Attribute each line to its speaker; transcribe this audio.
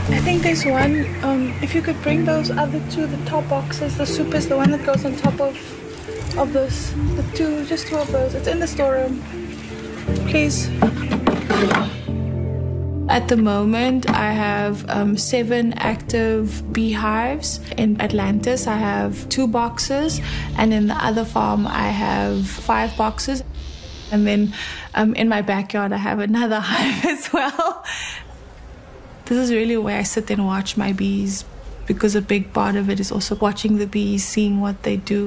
Speaker 1: I think there's one. If you could bring those other two, the top boxes. The soup is the one that goes on top of this. Just two of those. It's in the storeroom. Please. At the moment, I have 7 active beehives. In Atlantis, I have 2 boxes. And in the other farm, I have 5 boxes. And then in my backyard, I have another hive as well. This is really where I sit and watch my bees, because a big part of it is also watching the bees, seeing what they do.